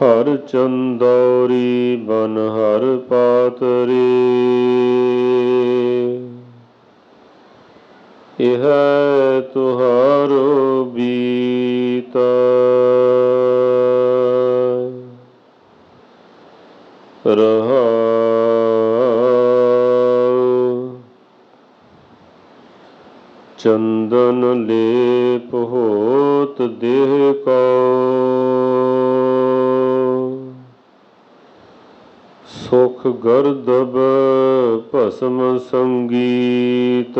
हर चंदौरी बन हर पातरी, यह तुहारो बीता। चंदन लेप होत देह को, सुख गर्दब भस्म संगीत।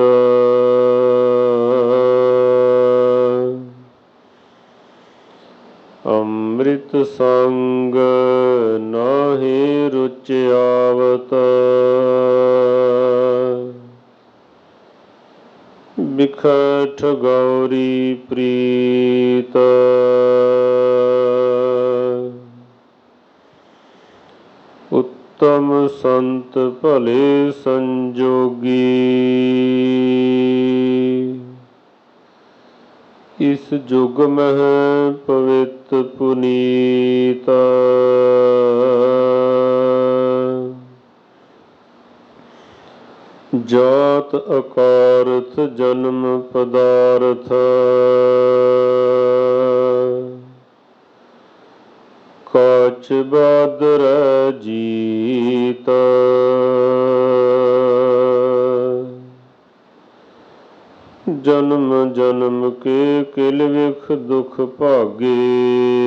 अमृत संग नाहि रुच आवत, बिखट गौरी प्रीत। उत्तम संत भले संजोगी, इस जुग मह पवित पुनीता। जात अकारथ जन्म पदार्थ, काच बादर जीत। जन्म जन्म के किल विख दुख भागे,